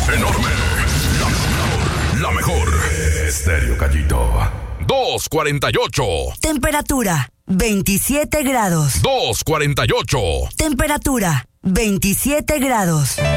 Enorme. La mejor. Estéreo Gallito. 248. Temperatura 27 grados. 248. Temperatura 27 grados.